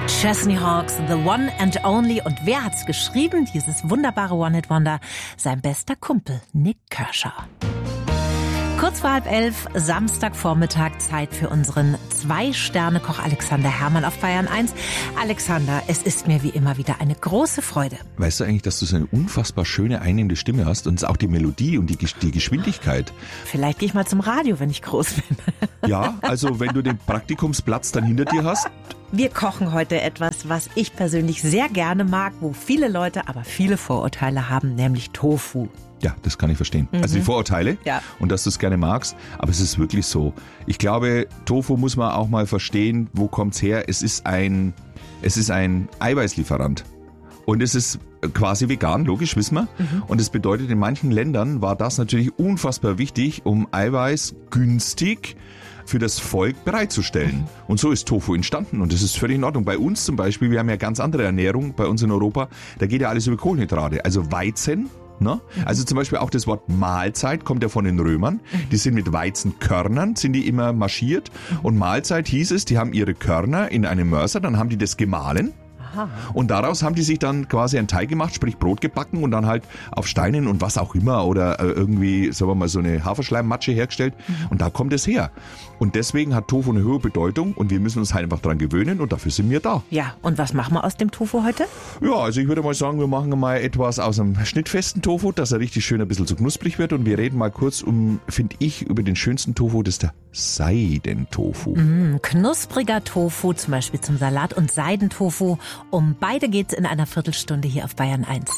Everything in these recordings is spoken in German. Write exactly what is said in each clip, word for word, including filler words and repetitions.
Chesney Hawkes, The One and Only. Und wer hat's geschrieben? Dieses wunderbare One-Hit-Wonder. Sein bester Kumpel, Nik Kershaw. Kurz vor halb elf, Samstagvormittag, Zeit für unseren Zwei-Sterne-Koch Alexander Herrmann auf Bayern eins. Alexander, es ist mir wie immer wieder eine große Freude. Weißt du eigentlich, dass du so eine unfassbar schöne, einnehmende Stimme hast und auch die Melodie und die, die Geschwindigkeit? Vielleicht gehe ich mal zum Radio, wenn ich groß bin. Ja, also wenn du den Praktikumsplatz dann hinter dir hast. Wir kochen heute etwas, was ich persönlich sehr gerne mag, wo viele Leute aber viele Vorurteile haben, nämlich Tofu. Ja, das kann ich verstehen. Mhm. Also die Vorurteile ja. Und dass du es gerne magst, aber es ist wirklich so. Ich glaube, Tofu muss man auch mal verstehen, wo kommt's her? Es ist ein, es ist ein Eiweißlieferant. Und es ist quasi vegan, logisch, wissen wir. Mhm. Und das bedeutet, in manchen Ländern war das natürlich unfassbar wichtig, um Eiweiß günstig für das Volk bereitzustellen. Und so ist Tofu entstanden und das ist völlig in Ordnung. Bei uns zum Beispiel, wir haben ja ganz andere Ernährung bei uns in Europa, da geht ja alles über Kohlenhydrate. Also Weizen, ne? Mhm. Also zum Beispiel auch das Wort Mahlzeit kommt ja von den Römern. Die sind mit Weizenkörnern, sind die immer marschiert. Und Mahlzeit hieß es, die haben ihre Körner in einem Mörser, dann haben die das gemahlen. Und daraus haben die sich dann quasi einen Teig gemacht, sprich Brot gebacken und dann halt auf Steinen und was auch immer oder irgendwie, sagen wir mal, so eine Haferschleimmatsche hergestellt. Mhm. Und da kommt es her. Und deswegen hat Tofu eine hohe Bedeutung und wir müssen uns halt einfach dran gewöhnen und dafür sind wir da. Ja, und was machen wir aus dem Tofu heute? Ja, also ich würde mal sagen, wir machen mal etwas aus einem schnittfesten Tofu, dass er richtig schön ein bisschen so knusprig wird und wir reden mal kurz um, finde ich, über den schönsten Tofu, das ist der Seidentofu. Mm, knuspriger Tofu, zum Beispiel zum Salat und Seidentofu. Um beide geht's in einer Viertelstunde hier auf Bayern eins.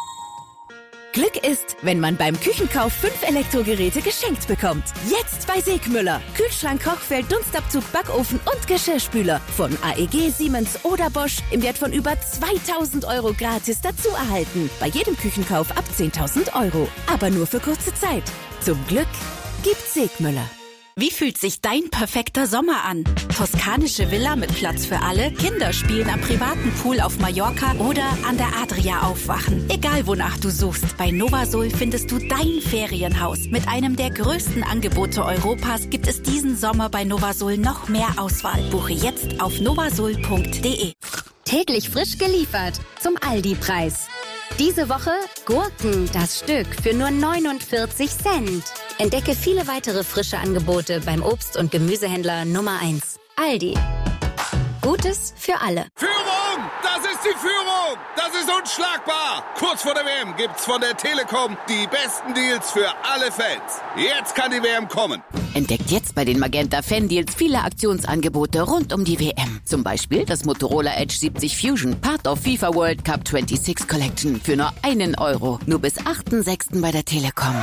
Glück ist, wenn man beim Küchenkauf fünf Elektrogeräte geschenkt bekommt. Jetzt bei Segmüller. Kühlschrank, Kochfeld, Dunstabzug, Backofen und Geschirrspüler. Von A E G, Siemens oder Bosch im Wert von über zweitausend Euro gratis dazu erhalten. Bei jedem Küchenkauf ab zehntausend Euro. Aber nur für kurze Zeit. Zum Glück gibt's Segmüller. Wie fühlt sich dein perfekter Sommer an? Toskanische Villa mit Platz für alle, Kinder spielen am privaten Pool auf Mallorca oder an der Adria aufwachen. Egal wonach du suchst, bei Novasol findest du dein Ferienhaus. Mit einem der größten Angebote Europas gibt es diesen Sommer bei Novasol noch mehr Auswahl. Buche jetzt auf novasol punkt de. Täglich frisch geliefert zum Aldi-Preis. Diese Woche Gurken, das Stück, für nur neunundvierzig Cent. Entdecke viele weitere frische Angebote beim Obst- und Gemüsehändler Nummer eins. Aldi. Gutes für alle. Führung! Das ist die Führung! Das ist unschlagbar! Kurz vor der W M gibt's von der Telekom die besten Deals für alle Fans. Jetzt kann die W M kommen. Entdeckt jetzt bei den Magenta Fan Deals viele Aktionsangebote rund um die W M. Zum Beispiel das Motorola Edge siebzig Fusion, Part of FIFA World Cup sechsundzwanzig Collection für nur einen Euro. Nur bis achten sechsten bei der Telekom.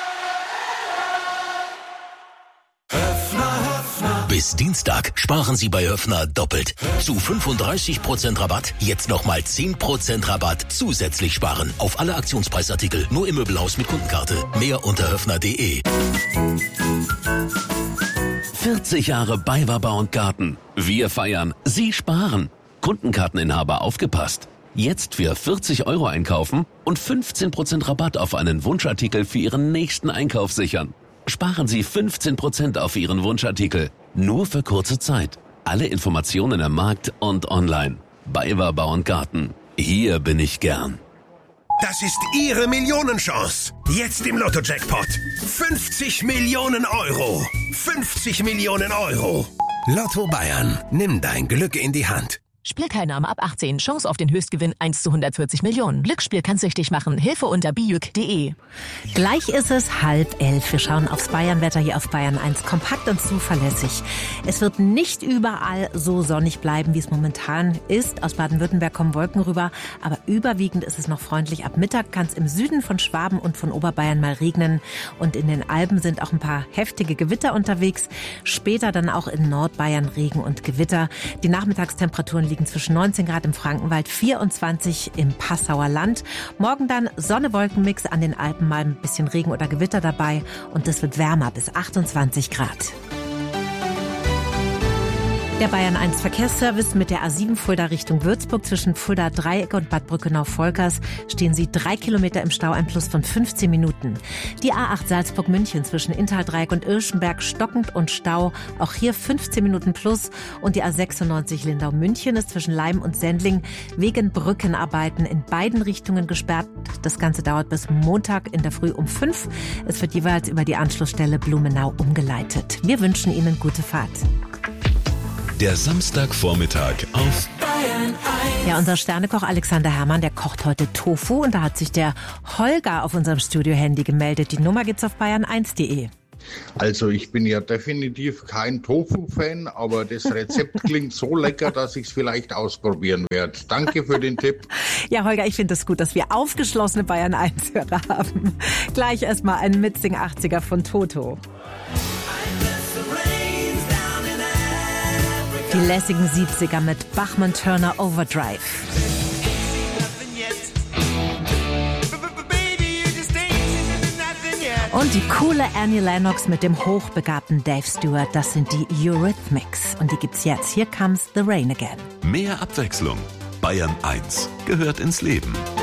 Bis Dienstag sparen Sie bei Höffner doppelt. Zu fünfunddreißig Prozent Rabatt, jetzt nochmal zehn Prozent Rabatt zusätzlich sparen. Auf alle Aktionspreisartikel, nur im Möbelhaus mit Kundenkarte. Mehr unter höffner punkt de. vierzig Jahre BayWa Bau und Garten. Wir feiern, Sie sparen. Kundenkarteninhaber aufgepasst. Jetzt für vierzig Euro einkaufen und fünfzehn Prozent Rabatt auf einen Wunschartikel für Ihren nächsten Einkauf sichern. Sparen Sie fünfzehn Prozent auf Ihren Wunschartikel. Nur für kurze Zeit. Alle Informationen im Markt und online. BayWa Bau und Garten. Hier bin ich gern. Das ist Ihre Millionenchance. Jetzt im Lotto-Jackpot. fünfzig Millionen Euro. fünfzig Millionen Euro. Lotto Bayern. Nimm dein Glück in die Hand. Spielteilnahme ab achtzehn. Chance auf den Höchstgewinn eins zu hundertvierzig Millionen. Glücksspiel kann süchtig machen. Hilfe unter bijuk punkt de. Gleich ist es halb elf. Wir schauen aufs Bayernwetter hier auf Bayern eins. Kompakt und zuverlässig. Es wird nicht überall so sonnig bleiben, wie es momentan ist. Aus Baden-Württemberg kommen Wolken rüber. Aber überwiegend ist es noch freundlich. Ab Mittag kann es im Süden von Schwaben und von Oberbayern mal regnen. Und in den Alpen sind auch ein paar heftige Gewitter unterwegs. Später dann auch in Nordbayern Regen und Gewitter. Die Nachmittagstemperaturen liegen zwischen neunzehn Grad im Frankenwald, vierundzwanzig im Passauer Land. Morgen dann Sonne-Wolkenmix, an den Alpen mal ein bisschen Regen oder Gewitter dabei und es wird wärmer bis achtundzwanzig Grad. Der Bayern eins Verkehrsservice mit der A sieben Fulda Richtung Würzburg. Zwischen Fulda Dreieck und Bad Brückenau-Volkers stehen Sie drei Kilometer im Stau, ein Plus von fünfzehn Minuten. Die A acht Salzburg-München zwischen Inntal-Dreieck und Irschenberg stockend und Stau. Auch hier fünfzehn Minuten plus. Und die A sechsundneunzig Lindau-München ist zwischen Leim und Sendling wegen Brückenarbeiten in beiden Richtungen gesperrt. Das Ganze dauert bis Montag in der Früh um fünf. Es wird jeweils über die Anschlussstelle Blumenau umgeleitet. Wir wünschen Ihnen gute Fahrt. Der Samstagvormittag auf Bayern eins. Ja, unser Sternekoch Alexander Herrmann, der kocht heute Tofu. Und da hat sich der Holger auf unserem Studio-Handy gemeldet. Die Nummer gibt's auf bayern eins punkt de. Also ich bin ja definitiv kein Tofu-Fan, aber das Rezept klingt so lecker, dass ich es vielleicht ausprobieren werde. Danke für den Tipp. Ja, Holger, ich finde es gut, dass wir aufgeschlossene Bayern eins Hörer haben. Gleich erstmal ein Mitsing achtziger von Toto. Die lässigen siebziger mit Bachmann-Turner Overdrive. Und die coole Annie Lennox mit dem hochbegabten Dave Stewart, das sind die Eurythmics. Und die gibt's jetzt. Here comes the rain again. Mehr Abwechslung. Bayern eins gehört ins Leben.